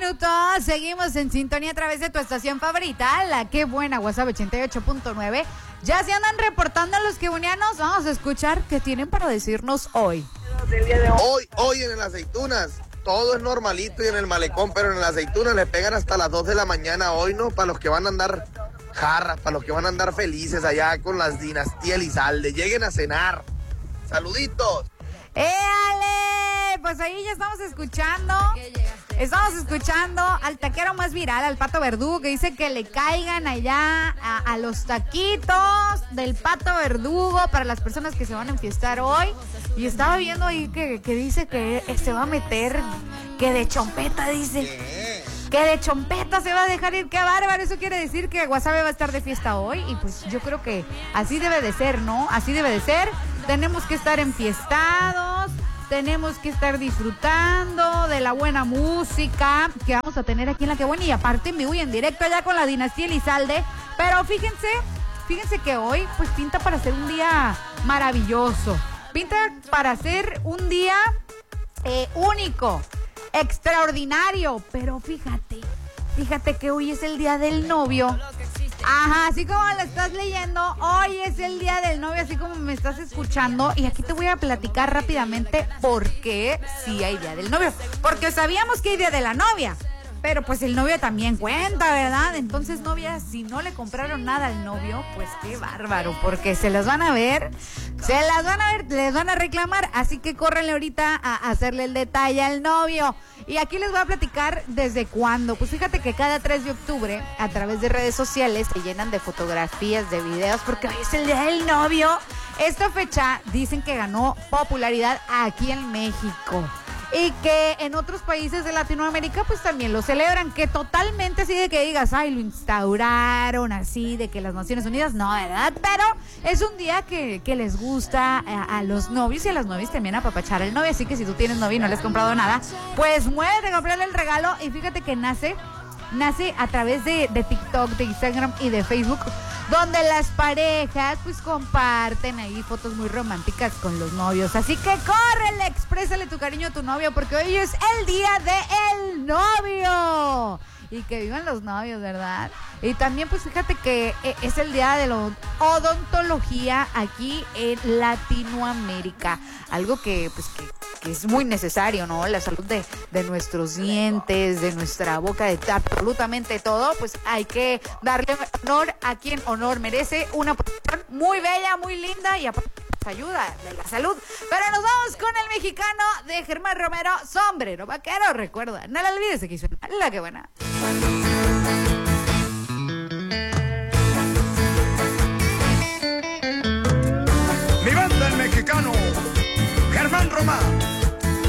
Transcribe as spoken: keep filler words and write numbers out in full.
minutos. Seguimos en sintonía a través de tu estación favorita, la que buena, WhatsApp ochenta y ocho punto nueve. Ya se andan reportando los quebunianos. Vamos a escuchar qué tienen para decirnos hoy. Hoy, hoy en las aceitunas, todo es normalito y en el malecón, pero en las aceitunas le pegan hasta las dos de la mañana hoy, ¿no? Para los que van a andar jarras, para los que van a andar felices allá con las dinastías Elizalde. Lleguen a cenar. Saluditos. ¡Éale! Pues ahí ya estamos escuchando. Estamos escuchando al taquero más viral, al Pato Verdugo, que dice que le caigan allá a, a los taquitos del Pato Verdugo para las personas que se van a enfiestar hoy. Y estaba viendo ahí que, que dice que se va a meter, que de chompeta, dice. Que de chompeta se va a dejar ir, qué bárbaro. Eso quiere decir que Guasave va a estar de fiesta hoy. Y pues yo creo que así debe de ser, ¿no? Así debe de ser. Tenemos que estar enfiestados. Tenemos que estar disfrutando de la buena música que vamos a tener aquí en La Que Buena. Y aparte me voy en directo allá con la dinastía Elizalde. Pero fíjense, fíjense que hoy pues pinta para ser un día maravilloso. Pinta para ser un día eh, único, extraordinario. Pero fíjate, fíjate que hoy es el día del novio. Ajá, así como lo estás leyendo, hoy es el día del novio, así como me estás escuchando. Y aquí te voy a platicar rápidamente por qué sí hay día del novio. Porque sabíamos que hay día de la novia, pero pues el novio también cuenta, ¿verdad? Entonces, novia, si no le compraron nada al novio, pues qué bárbaro, porque se las van a ver, se las van a ver, les van a reclamar. Así que córrenle ahorita a hacerle el detalle al novio. Y aquí les voy a platicar desde cuándo. Pues fíjate que cada tres de octubre, a través de redes sociales, se llenan de fotografías, de videos, porque hoy es el día del novio. Esta fecha dicen que ganó popularidad aquí en México. Y que en otros países de Latinoamérica pues también lo celebran, que totalmente así de que digas, ay, lo instauraron así, de que las Naciones Unidas, no, ¿verdad? Pero es un día que, que les gusta a, a los novios y a las novias también apapachar al novio, así que si tú tienes novio y no le has comprado nada, pues muévete a comprarle el regalo. Y fíjate que nace, nace a través de, de TikTok, de Instagram y de Facebook, donde las parejas pues comparten ahí fotos muy románticas con los novios. Así que córrele, exprésale tu cariño a tu novio, porque hoy es el día del novio. Y que vivan los novios, ¿verdad? Y también pues fíjate que es el día de la odontología aquí en Latinoamérica. Algo que pues que, que es muy necesario, ¿no? La salud de, de nuestros dientes, de nuestra boca, de absolutamente todo. Pues hay que darle honor a quien honor merece. Una profesión muy bella, muy linda y aparte ayuda de la salud. Pero nos vamos con el mexicano de Germán Romero, Sombrero Vaquero. Recuerda, no lo olvides, que hizo La Que Buena.